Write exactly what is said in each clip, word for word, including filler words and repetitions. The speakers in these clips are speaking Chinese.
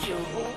救我！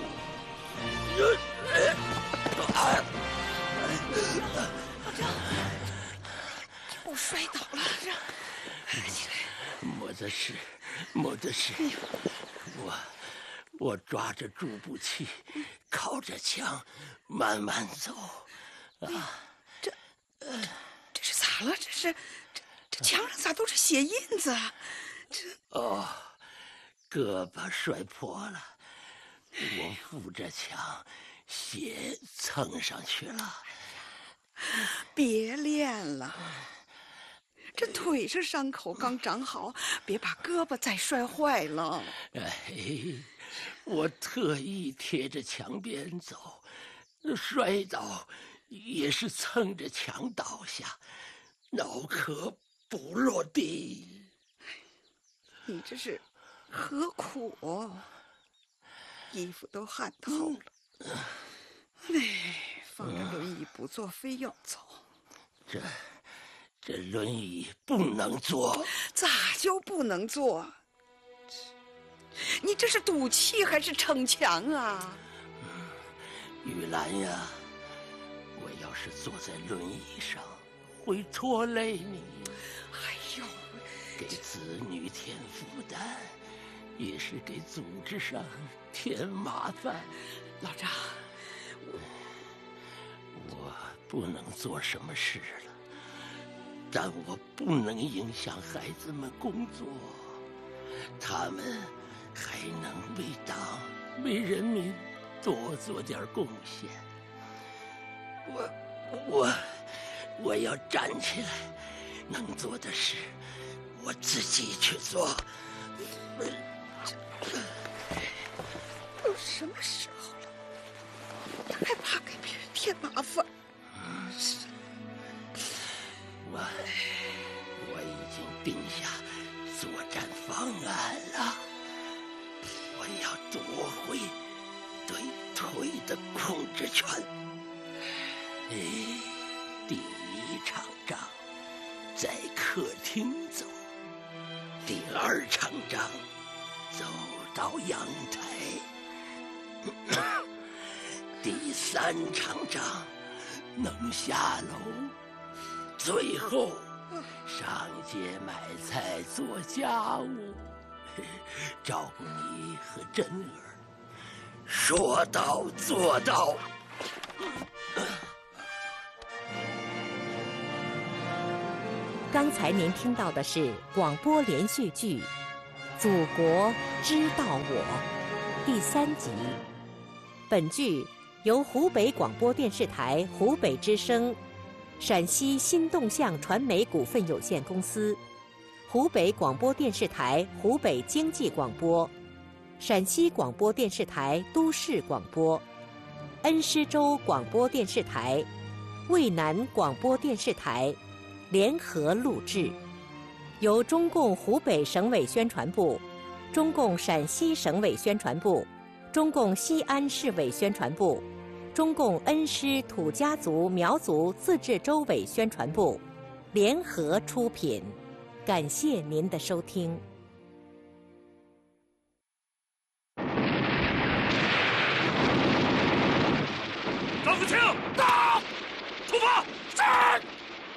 老张，我摔倒了，让起来。 没得事，没得事。我我抓着助步器，靠着墙，慢慢走。啊， 这这这是咋了？这是这这墙上咋都是血印子啊？这哦，胳膊摔破了，我扶着墙，血蹭上去了。 别练了，这腿上伤口刚长好，别把胳膊再摔坏了。 哎，我特意贴着墙边走，摔倒也是蹭着墙倒下，脑壳不落地。 你这是何苦哦？衣服都汗透了。哎，放着轮椅不坐，非要走。 这这轮椅不能坐。 咋就不能坐？你这是赌气还是逞强啊？ 玉兰呀，我要是坐在轮椅上，会拖累你。 哎呦， 给子女添负担，也是给组织上添麻烦。 老张， 我我不能做什么事了，但我不能影响孩子们工作，他们还能为党为人民多做点贡献。我我我要站起来，能做的事我自己去做。 都什么时候了，还怕给别人添麻烦？ 我我已经定下作战方案了，我要夺回对腿的控制权。哎，第一场仗在客厅走，第二场仗走到阳台，第三场仗能下楼，最后上街买菜做家务，照顾你和珍儿，说到做到。 刚才您听到的是广播连续剧《祖国知道我》第三集。本剧由湖北广播电视台湖北之声、陕西新动向传媒股份有限公司、湖北广播电视台湖北经济广播、陕西广播电视台都市广播、恩施州广播电视台、渭南广播电视台联合录制，由中共湖北省委宣传部、中共陕西省委宣传部、中共西安市委宣传部、中共恩施土家族苗族自治州委宣传部联合出品。感谢您的收听。 张福清，到，出发，是。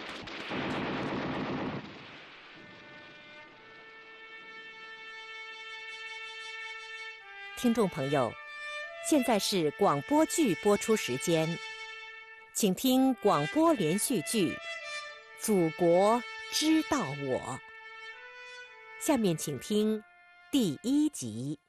听众朋友，现在是广播剧播出时间，请听广播连续剧《祖国知道我》。下面请听第一集。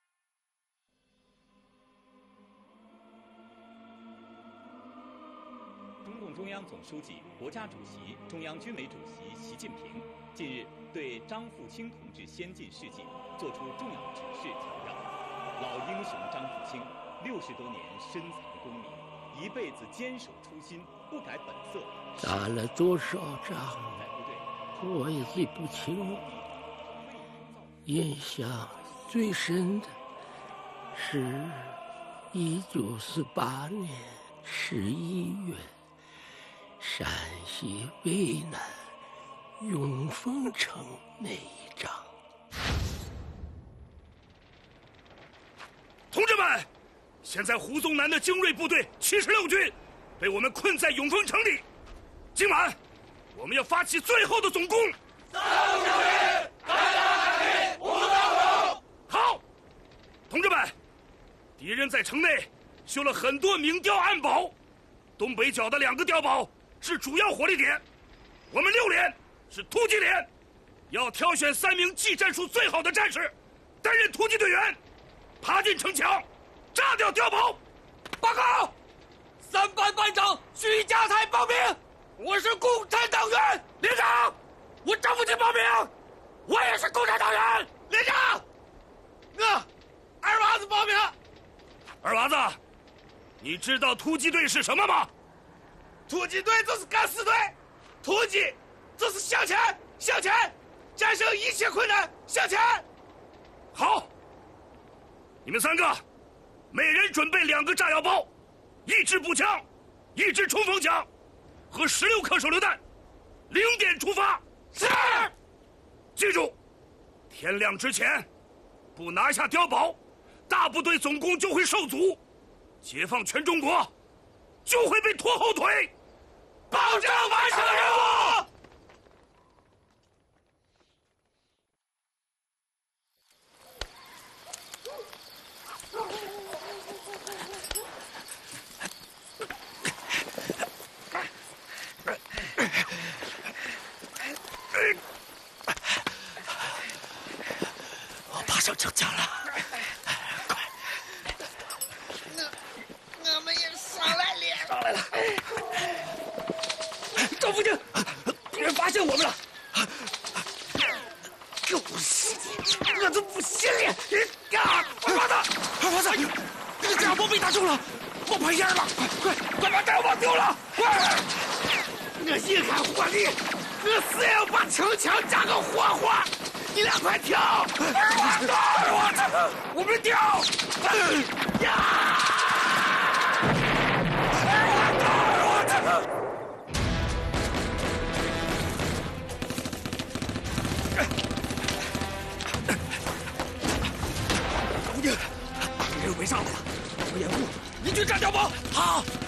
中共中央总书记、国家主席、中央军委主席习近平近日对张富清同志先进事迹作出重要指示强调，老英雄张富清六十多年深藏功名，一辈子坚守初心，不改本色。 打了多少仗，我也记不清了。印象最深的是一九四八年十一月，陕西渭南永丰城那一仗。 同志们， 现在胡宗南的精锐部队七十六军被我们困在永丰城里，今晚我们要发起最后的总攻。三五小兵，大家看齐，武当勇。好，同志们，敌人在城内修了很多明碉暗堡，东北角的两个碉堡是主要火力点。我们六连是突击连，要挑选三名技战术最好的战士担任突击队员，爬进城墙，炸掉碉堡。报告，三班班长徐家才报名，我是共产党员。连长，我张富清报名，我也是共产党员。连长，我二娃子报名。二娃子，你知道突击队是什么吗？突击队就是敢死队，突击就是向前，向前，战胜一切困难，向前。好，你们三个每人准备两个炸药包，一支步枪，一支冲锋枪，和十六颗手榴弹。零点出发。是。记住，天亮之前不拿下碉堡，大部队总攻就会受阻，解放全中国就会被拖后腿，保证完成任务。我爬上城墙了，快！ 我我们也上来了， 上来了。赵福清，敌人发现我们了！狗屎！我都不信了！啊！二娃子，二娃子，那个炸药包被打中了，冒白烟了！快快快把炸药包丢了！快！我一看火力，我死也要把城墙炸个活活！你俩快跳！二娃子，二娃子，我们跳！呀！二娃子，二娃子！吴京，敌人围上来了，我掩护，你去炸碉堡。好。